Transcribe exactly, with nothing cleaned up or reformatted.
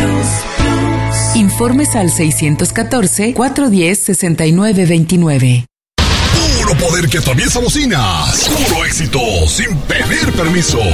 Informes al seiscientos catorce, cuatrocientos diez, sesenta y nueve veintinueve. Puro poder que atraviesa bocinas. Puro éxito sin pedir permiso.